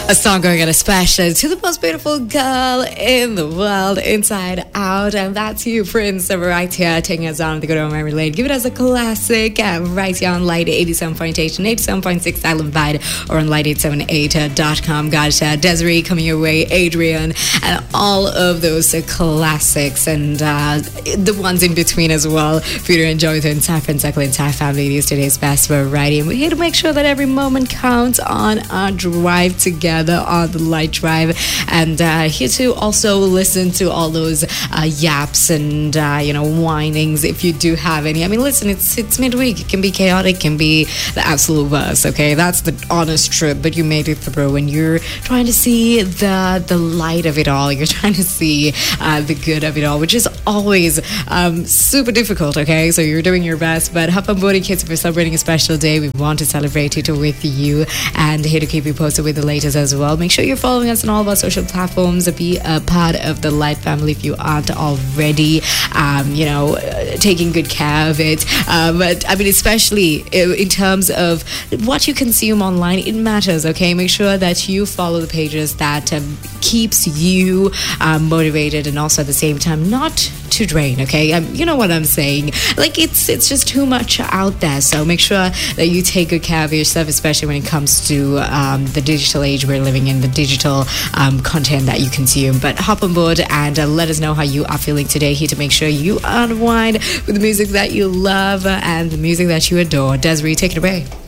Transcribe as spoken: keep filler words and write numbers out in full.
A song going out especially to the most beautiful girl in the world, Inside Out. And that's you, Prince, right here, taking us on the good old memory lane. Give it as a classic, uh, right here on Light eighty-seven point eight and eighty-seven point six Island Vibe, or on light eight seven eight dot com. Got uh, Desiree coming your way, Adrian, and all of those uh, classics, and uh, the ones in between as well, for you to enjoy with the entire Prince Circle, entire family. It is today's best variety. And we're here to make sure that every moment counts on our drive together on the Light Drive, and uh, here to also listen to all those uh, yaps and uh, you know whinings if you do have any. I mean, listen, it's it's midweek. It can be chaotic, it can be the absolute worst. Okay, that's the honest truth. But you made it through, and you're trying to see the the light of it all. You're trying to see uh, the good of it all, which is always um, super difficult. Okay, so you're doing your best. But hop on board, kids, if you're celebrating a special day. We want to celebrate it with you, and here to keep you posted with the latest as well. Make sure you're following us on all of our social platforms. Be a part of the Light family if you aren't already. Um, you know, uh, taking good care of it. Um, but I mean, especially in terms of what you consume online, it matters. Okay, make sure that you follow the pages that um, keeps you um, motivated, and also at the same time not to drain. Okay, um, you know what I'm saying? Like it's it's just too much out there. So make sure that you take good care of yourself, especially when it comes to um, the digital age we're living in, the digital um, content that you consume. But hop on board and uh, let us know how you are feeling today. Here to make sure you unwind with the music that you love and the music that you adore. Desiree, take it away.